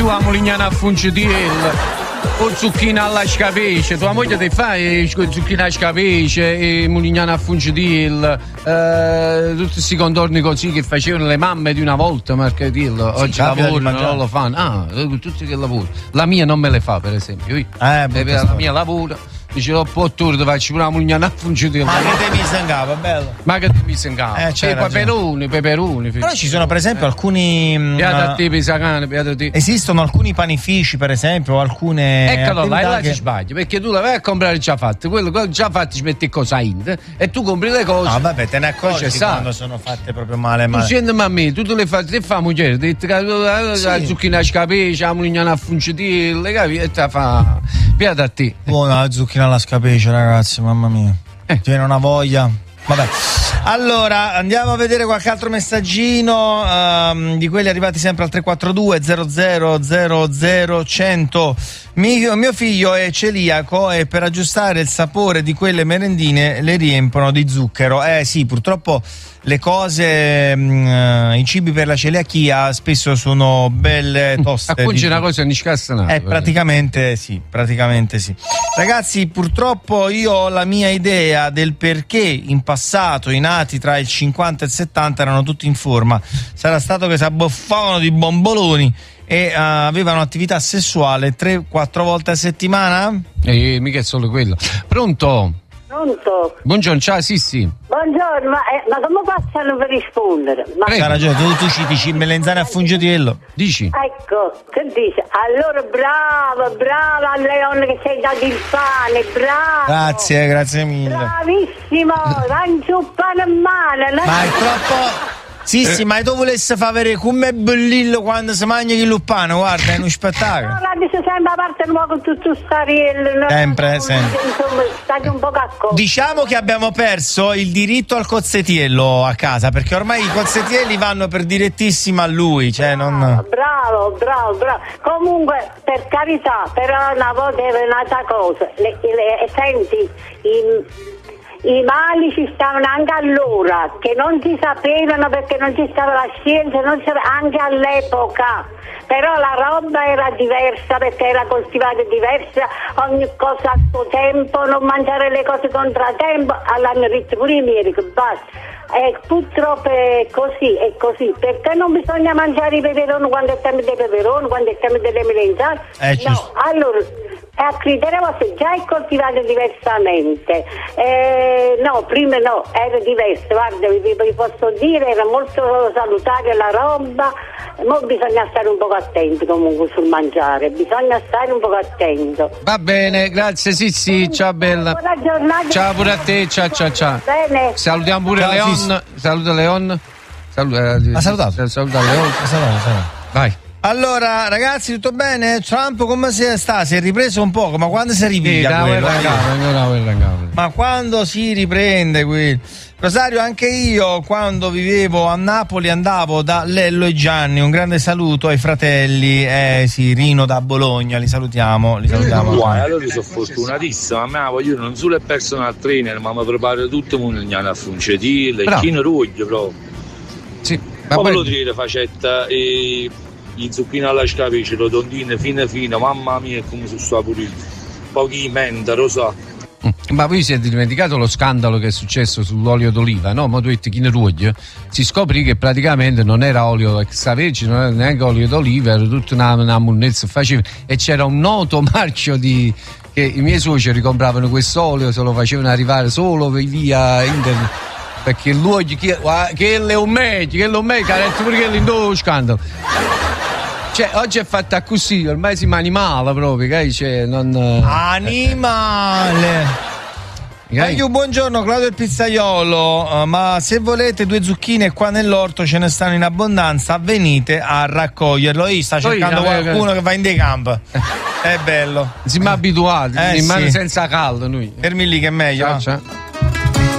tu a Mulignana a Fungitiel. Con zucchina alla scapice, tua moglie ti fa zucchina alla scapice e Mulignana a Fungitiel, tutti questi contorni così che facevano le mamme di una volta, Marchetillo. Oggi lavorano, non lo fanno. Tutti che lavorano. La mia non me le fa, per esempio. La mia lavora. Dice lo può tu ti faccio una Mulignana a Fungitiel. Ma che te mise in capo, bello. Ma che ti mise in capo? Peperoni. Però ci sono per esempio alcuni esistono alcuni panifici, per esempio, o alcune eccolo là ci sbagli, perché tu la vai a comprare già fatte, quello già fatti ci metti cosa in e tu compri le cose. No, vabbè, te ne accorgi quando sono fatte proprio male. Tu scendi a me, tu le fai, te fa moglie, la zucchina a scapice, la Mulignana a Fungitiel, capi? E te fa piada a te. Buona la zucchina alla scapice, ragazzi, mamma mia. Tiene una voglia. Vabbè. Allora, andiamo a vedere qualche altro messaggino di quelli arrivati sempre al 342 00 100. Mio figlio è celiaco e per aggiustare il sapore di quelle merendine le riempiono di zucchero. Sì, purtroppo le cose, i cibi per la celiachia spesso sono belle toste. Accongi una cosa non scassanata. Praticamente sì. Ragazzi, purtroppo io ho la mia idea del perché in passato i nati tra il 50 e il 70 erano tutti in forma. Sarà stato che si abboffavano di bomboloni e avevano attività sessuale 3-4 volte a settimana? Mica è solo quello. Pronto? Buongiorno, ciao, sì. Buongiorno, ma come facciano per rispondere? C'ha ragione, tu citi Melenzane a Fungitiello. Dici? Ecco, che dice? Allora brava Leone che sei dato il pane, bravo. Grazie mille. Bravissimo, lancio un pane a mano. Ma è troppo... Sì, ma tu volessi far vedere come bellillo quando si mangia il luppano, guarda, è uno spettacolo. No, la dice sempre a parte nuovo con tutto stariello. Sempre. Insomma, stai un po' cacco. Diciamo che abbiamo perso il diritto al cozzetiello a casa, perché ormai i cozzetielli vanno per direttissima a lui, cioè non... Bravo. Comunque, per carità, però una volta è un'altra cosa. Senti, i mali ci stavano anche allora, che non si sapevano perché non ci stava la scienza, anche all'epoca. Però la roba era diversa perché era coltivata diversa, ogni cosa a suo tempo, non mangiare le cose contratempo, all'hanno detto pure i miei che basta. Purtroppo è così, perché non bisogna mangiare i peperoni quando è tempo dei peperoni, quando è tempo delle melenzane? No, allora a criterio vostro già è coltivato diversamente. No, prima no, era diverso, guarda, vi posso dire, era molto salutare la roba. Ma bisogna stare un po' attenti comunque sul mangiare, bisogna stare un po' attento. Va bene, grazie, sì, ciao bella. Buona giornata. Ciao pure a te, ciao. Bene. Salutiamo pure Leon. Saluta Leon. Ha salutato. Saluta Leon. Vai. Allora, ragazzi, tutto bene? Trump come sta? Si è ripreso un poco, ma quando si ripiglia Ma quando si riprende qui? Rosario, anche io quando vivevo a Napoli andavo da Lello e Gianni, un grande saluto ai fratelli, Rino da Bologna, li salutiamo. Allora sono fortunatissimo, ma io non solo il personal trainer, ma mi preparo tutto Mulignana a Fungitiel, il chino ruglio proprio. Sì, come lo dire facetta e gli zucchine alla scapice, rotondine fine, mamma mia come sono saporito, pochi menta, rosa. Ma voi siete dimenticato lo scandalo che è successo sull'olio d'oliva, no? Ma tu hai detto chi ne ruoglio, si scoprì che praticamente non era olio extravergine, non era neanche olio d'oliva, era tutta una munnezza faceva, e c'era un noto marchio che i miei suoceri compravano questo olio, se lo facevano arrivare solo via internet, perché l'olio che è un meglio, che ha detto pure che è lo scandalo. Cioè, oggi è fatta così, ormai si animale proprio, cioè, non... Animale! Buongiorno, Claudio il pizzaiolo, ma se volete 2 zucchine qua nell'orto ce ne stanno in abbondanza, venite a raccoglierlo. Io sto cercando qualcuno che va in decamp. È bello. Siamo abituati, rimane senza caldo noi. Fermi lì che è meglio. Ciao.